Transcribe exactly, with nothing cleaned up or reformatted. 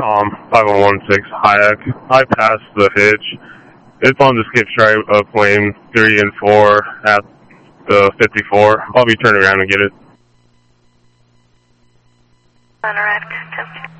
Um, five one one six Hayek. I passed the hitch. It's on the skip stripe of plane three and four at the fifty-four. I'll be turning around and get it. Interact.